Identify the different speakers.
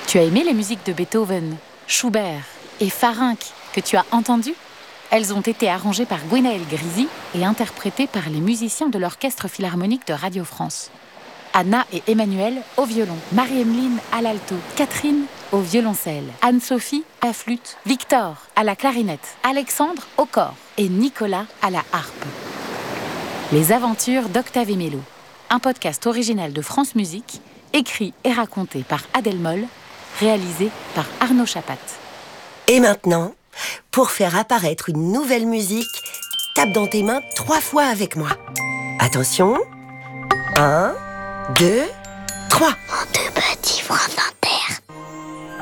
Speaker 1: Tu as aimé les musiques de Beethoven, Schubert et Farinck que tu as entendues ? Elles ont été arrangées par Gwenaël Grisi et interprétées par les musiciens de l'Orchestre Philharmonique de Radio France. Anna et Emmanuel au violon, Marie-Emeline à l'alto, Catherine au violoncelle, Anne-Sophie à la flûte, Victor à la clarinette, Alexandre au cor et Nicolas à la harpe. Les aventures d'Octave et Mélo, un podcast original de France Musique, écrit et raconté par Adèle Moll, réalisé par Arnaud Chapat.
Speaker 2: Et maintenant, pour faire apparaître une nouvelle musique, tape dans tes mains 3 fois avec moi. Attention, 1, 2, 3.
Speaker 3: Mon deux petits frères